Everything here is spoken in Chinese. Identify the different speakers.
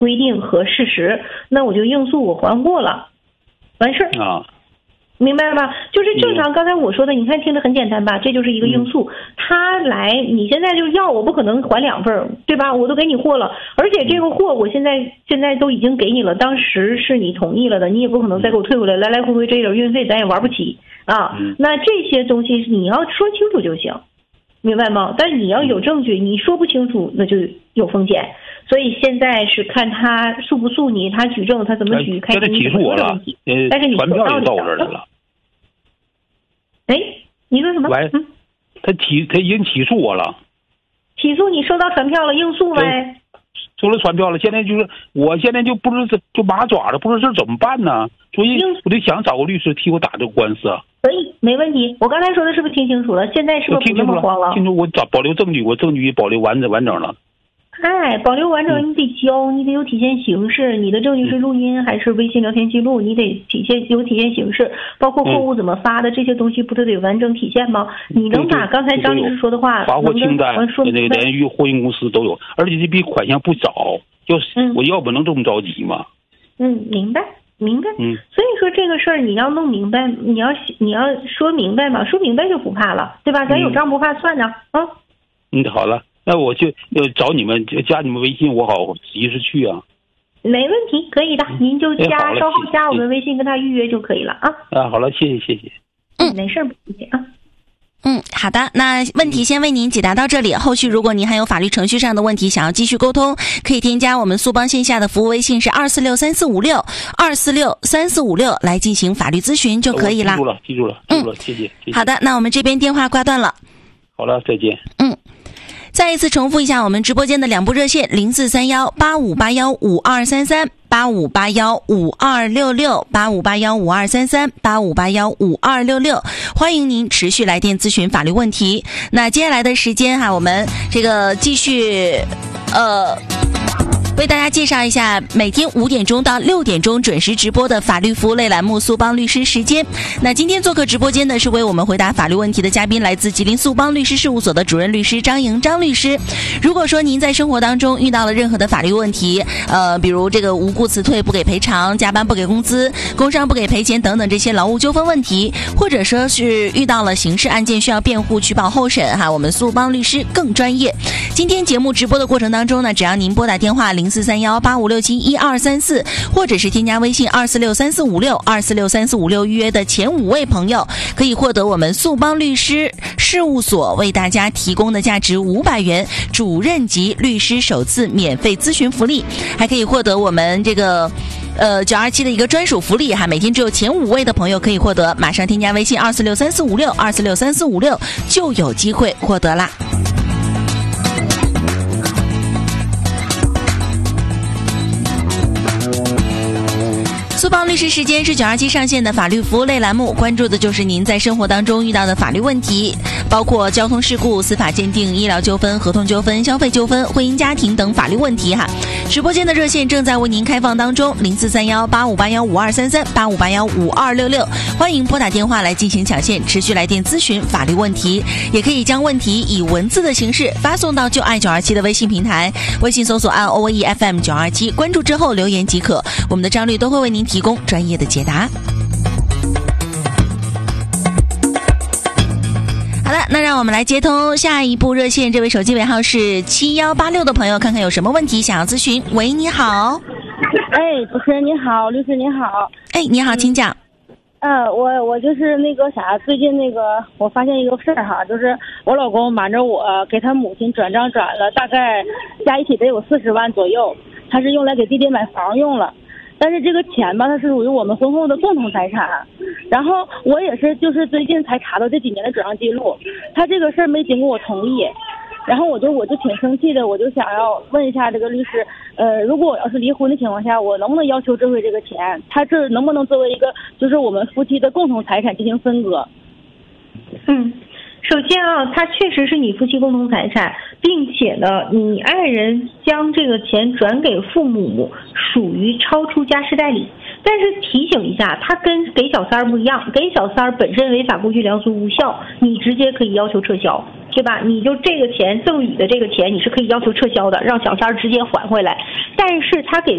Speaker 1: 规定和事实，那我就应诉我还货了，完事儿
Speaker 2: 啊。
Speaker 1: 明白吧？就是正常，刚才我说的，你看听着很简单吧？这就是一个应诉，他来，你现在就要，我不可能还2份，对吧？我都给你货了，而且这个货我现在都已经给你了，当时是你同意了的，你也不可能再给我退回来，来来回回这点运费咱也玩不起啊。那这些东西你要说清楚就行，明白吗？但是你要有证据，你说不清楚那就有风险。所以现在是看他诉不诉你，他举证他怎么举，看你
Speaker 2: 起诉我了，
Speaker 1: 但是你
Speaker 2: 传票也到我这儿来了。
Speaker 1: 哎，你说什么？
Speaker 2: 喂，他已经起诉我了。
Speaker 1: 起诉你收到传票了，应诉呗。
Speaker 2: 收了传票了，现在就是我现在就不知道就麻爪了，不知道这怎么办呢？所以我就想找个律师替我打这个官司啊。
Speaker 1: 可以，没问题。我刚才说的是不是听清楚了？现在是不是不那么慌了？
Speaker 2: 听清楚，我保留证据，我证据保留完整了。
Speaker 1: 哎，保留完整，你得交，你得有体现形式。你的证据是录音还是微信聊天记录？你得有体现形式，包括货物怎么发的这些东西，不都得完整体现吗？你能把刚才张律师说的话，
Speaker 2: 发货清单、那个连续货运公司都有，而且这笔款项不少，我要不能这么着急吗？
Speaker 1: 明白。所以说这个事儿你要弄明白，你要说明白嘛，说明白就不怕了，对吧？咱有账不怕算呢啊。
Speaker 2: 好了。那我就要找你们，加你们微信，我好及时去啊。
Speaker 1: 没问题，可以的，您就稍后加我们微信，跟他预约就可以了啊。
Speaker 2: 好了，谢谢。
Speaker 1: 没事，不客气啊。
Speaker 3: 好的，那问题先为您解答到这里。后续如果您还有法律程序上的问题想要继续沟通，可以添加我们苏邦线下的服务微信是2463456来进行法律咨询就可以了。
Speaker 2: 记住了，谢谢。
Speaker 3: 好的，那我们这边电话挂断了。
Speaker 2: 好了，再见。
Speaker 3: 再一次重复一下我们直播间的2部热线：0581-5581-5233，8581-5266，8581-5233，8581-5266，欢迎您持续来电咨询法律问题。那接下来的时间我们这个继续为大家介绍一下每天5点钟到6点钟准时直播的法律服务类栏目苏邦律师时间。那今天做客直播间的是为我们回答法律问题的嘉宾，来自吉林苏邦律师事务所的主任律师张莹张律师。如果说您在生活当中遇到了任何的法律问题，比如这个无故辞退不给赔偿、加班不给工资、工伤不给赔钱等等这些劳务纠纷问题，或者说是遇到了刑事案件需要辩护取保候审我们苏邦律师更专业。今天节目直播的过程当中呢，只要您拨打电话043185671234，或者是添加微信2463456预约的前5位朋友，可以获得我们苏邦律师事务所为大家提供的价值500元主任级律师首次免费咨询福利，还可以获得我们这个927的一个专属福利每天只有前5位的朋友可以获得，马上添加微信2463456就有机会获得啦。苏邦律师时间是927上线的法律服务类栏目，关注的就是您在生活当中遇到的法律问题，包括交通事故、司法鉴定、医疗纠纷、合同纠纷、消费纠纷、婚姻家庭等法律问题直播间的热线正在为您开放当中，043185815233，85815266，欢迎拨打电话来进行抢线，持续来电咨询法律问题，也可以将问题以文字的形式发送到就爱927的微信平台，微信搜索按 OEFM 927，关注之后留言即可，我们的张律都会为您提供专业的解答。好的，那让我们来接通下一部热线，这位手机尾号是7186的朋友，看看有什么问题想要咨询。喂，你好。
Speaker 4: 主持人你好，律师你好。
Speaker 3: 你好，请讲。
Speaker 4: 我就是那个最近我发现一个事儿就是我老公瞒着我给他母亲转账转了，大概加一起得有40万左右，他是用来给弟弟买房用了。但是这个钱吧，它是属于我们婚后的共同财产。然后我也是就是最近才查到这几年的转账记录，他这个事儿没经过我同意。然后我就挺生气的，我就想要问一下这个律师，如果我要是离婚的情况下，我能不能要求这回这个钱？他这能不能作为一个就是我们夫妻的共同财产进行分割？
Speaker 1: 首先它确实是你夫妻共同财产，并且呢，你爱人将这个钱转给父母，属于超出家事代理。但是提醒一下，它跟给小三儿不一样，给小三儿本身违法过去良俗无效，你直接可以要求撤销，对吧？你就这个钱赠与的这个钱，你是可以要求撤销的，让小三儿直接还回来。但是他给